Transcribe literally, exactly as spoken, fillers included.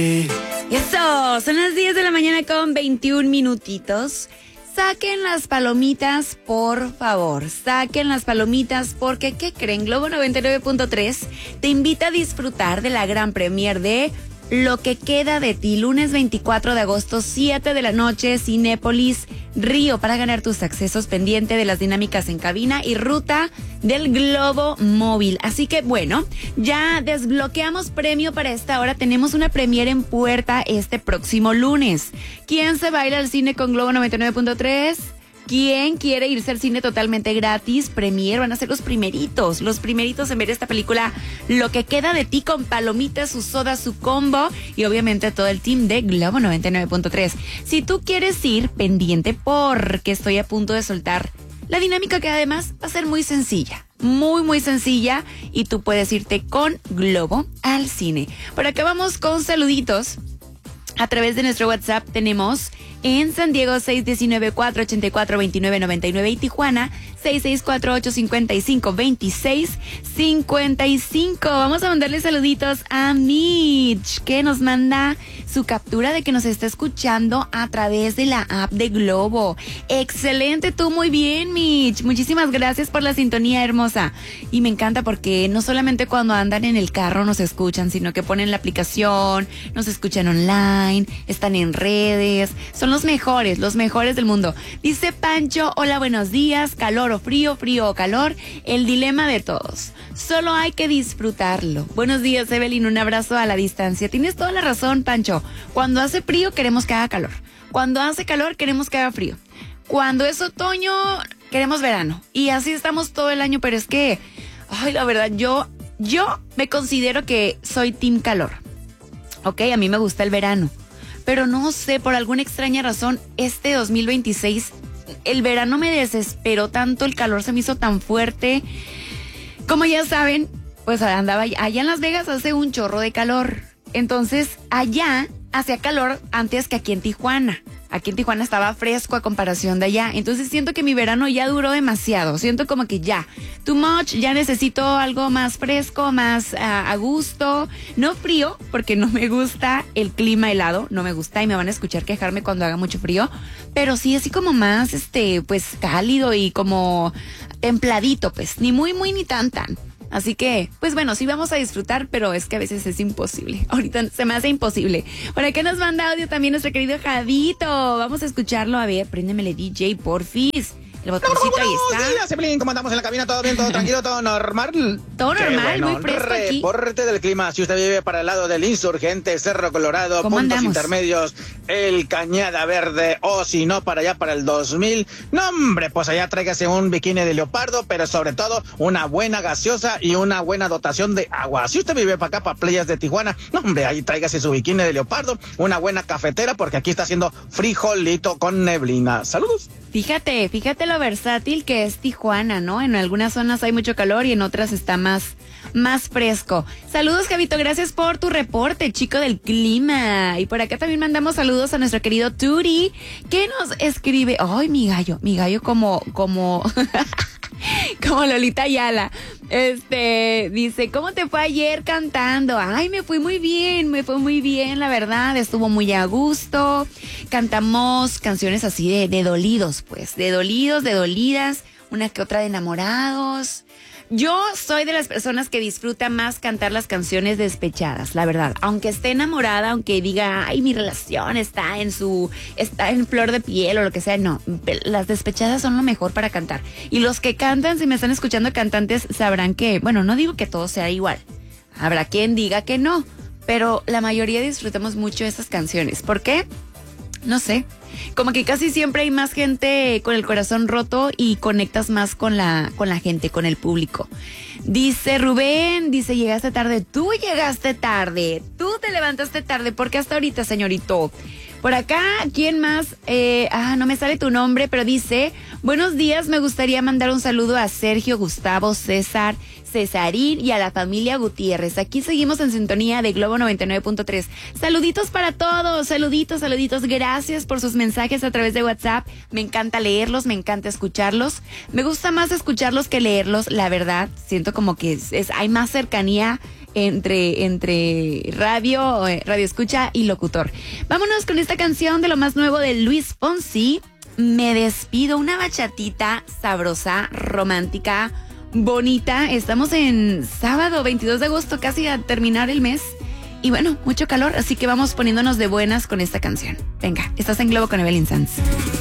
Eso, son las diez de la mañana con veintiún minutitos. Saquen las palomitas, por favor. Saquen las palomitas porque, ¿qué creen? Globo noventa y nueve punto tres te invita a disfrutar de la gran premier de Lo que queda de ti, lunes veinticuatro de agosto, siete de la noche, Cinépolis Río, para ganar tus accesos, pendiente de las dinámicas en cabina y ruta del Globo Móvil. Así que bueno, ya desbloqueamos premio para esta hora. Tenemos una premiere en puerta este próximo lunes. ¿Quién se va a ir al cine con Globo noventa y nueve punto tres? ¿Quién quiere irse al cine totalmente gratis? Premier, van a ser los primeritos, los primeritos en ver esta película Lo que queda de ti, con palomitas, su soda, su combo y obviamente todo el team de Globo noventa y nueve punto tres. Si tú quieres ir, pendiente porque estoy a punto de soltar la dinámica, que además va a ser muy sencilla. Muy, muy sencilla, y tú puedes irte con Globo al cine. Por acá vamos con saluditos. A través de nuestro WhatsApp tenemos en San Diego seis uno nueve, cuatro ocho cuatro, dos nueve nueve nueve y Tijuana seis seis cuatro ocho cinco cinco dos seis cinco cinco. Vamos a mandarle saluditos a Mitch, que nos manda su captura de que nos está escuchando a través de la app de Globo. Excelente, tú muy bien, Mitch. Muchísimas gracias por la sintonía hermosa. Y me encanta porque no solamente cuando andan en el carro nos escuchan, sino que ponen la aplicación, nos escuchan online, están en redes. Son los mejores, los mejores del mundo. Dice Pancho, hola, buenos días. Calor o frío, frío o calor, el dilema de todos. Solo hay que disfrutarlo. Buenos días, Evelyn, un abrazo a la distancia. Tienes toda la razón, Pancho. Cuando hace frío queremos que haga calor. Cuando hace calor queremos que haga frío. Cuando es otoño queremos verano. Y así estamos todo el año, pero es que, ay, la verdad, yo, yo me considero que soy team calor. Ok, a mí me gusta el verano. Pero no sé, por alguna extraña razón, este dos mil veintiséis, el verano me desesperó tanto, el calor se me hizo tan fuerte. Como ya saben, pues andaba allá en Las Vegas, hace un chorro de calor. Entonces, allá hacía calor antes que aquí en Tijuana. Aquí en Tijuana estaba fresco a comparación de allá. Entonces siento que mi verano ya duró demasiado. Siento como que ya, too much, ya necesito algo más fresco, más uh, a gusto. No frío, porque no me gusta el clima helado. No me gusta y me van a escuchar quejarme cuando haga mucho frío. Pero sí así como más, este, pues cálido y como templadito, pues. Ni muy, muy, ni tan, tan. Así que, pues bueno, sí vamos a disfrutar, pero es que a veces es imposible. Ahorita se me hace imposible. Por acá nos manda audio también nuestro querido Javito. Vamos a escucharlo. A ver, préndemele D J, porfis. El botoncito ahí está. Buenos días, Evelyn. ¿Cómo andamos en la cabina? ¿Todo bien? ¿Todo tranquilo? ¿Todo normal? Todo normal, bueno. muy fresco aquí. Reporte del clima. Si usted vive para el lado del Insurgente, Cerro Colorado, puntos andamos? intermedios, el Cañada Verde, o si no, para allá, para el dos mil. No, hombre, pues allá tráigase un bikini de leopardo, pero sobre todo una buena gaseosa y una buena dotación de agua. Si usted vive para acá, para playas de Tijuana, no, hombre, ahí tráigase su bikini de leopardo, una buena cafetera, porque aquí está haciendo frijolito con neblina. Saludos. Fíjate, fíjate lo versátil que es Tijuana, ¿no? En algunas zonas hay mucho calor y en otras está más, más fresco. Saludos, Javito, gracias por tu reporte, chico del clima. Y por acá también mandamos saludos a nuestro querido Turi, que nos escribe, ay, mi gallo, mi gallo como, como... como Lolita Ayala. Este, dice, ¿cómo te fue ayer cantando? Ay, me fui muy bien, me fue muy bien, la verdad, estuvo muy a gusto. Cantamos canciones así de, de dolidos, pues, de dolidos, de dolidas, una que otra de enamorados. Yo soy de las personas que disfruta más cantar las canciones despechadas, la verdad. Aunque esté enamorada, aunque diga, ay, mi relación está en su, está en flor de piel o lo que sea, no. Las despechadas son lo mejor para cantar. Y los que cantan, si me están escuchando cantantes, sabrán que, bueno, no digo que todo sea igual. Habrá quien diga que no. Pero la mayoría disfrutamos mucho esas canciones. ¿Por qué? No sé, como que casi siempre hay más gente con el corazón roto y conectas más con la, con la gente, con el público. Dice Rubén, dice, llegaste tarde, tú llegaste tarde, tú te levantaste tarde, porque hasta ahorita, señorito. Por acá, ¿quién más? Eh, ah, no me sale tu nombre, pero dice, buenos días, me gustaría mandar un saludo a Sergio, Gustavo, César, Cesarín y a la familia Gutiérrez. Aquí seguimos en sintonía de Globo noventa y nueve punto tres. Saluditos para todos, saluditos, saluditos. Gracias por sus mensajes a través de WhatsApp. Me encanta leerlos, me encanta escucharlos. Me gusta más escucharlos que leerlos, la verdad. Siento como que es, es, hay más cercanía entre, entre radio, eh, radio escucha y locutor. Vámonos con esta canción de lo más nuevo de Luis Fonsi. Me despido, una bachatita sabrosa, romántica, bonita. Estamos en sábado veintidós de agosto, casi a terminar el mes. Y bueno, mucho calor, así que vamos poniéndonos de buenas con esta canción. Venga, estás en Globo con Evelyn Sanz.